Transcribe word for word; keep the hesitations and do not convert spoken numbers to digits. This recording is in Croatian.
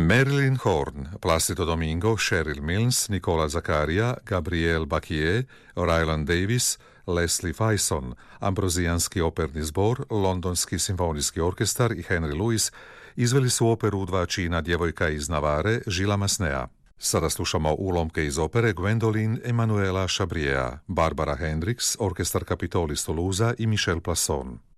Marilyn Horne, Placido Domingo, Cheryl Mills, Nicola Zaccaria, Gabrielle Bacquier, Ryland Davis, Leslie Faison, Ambrozijanski operni zbor, Londonski simfonijski orkestar i Henry Lewis izveli su operu Dva čina djevojka iz Navare, Žila Masnea. Sada slušamo ulomke iz opere Gwendoline Emanuela Chabriera, Barbara Hendricks, orkestar Capitol iz Toulouse i Michel Plasson.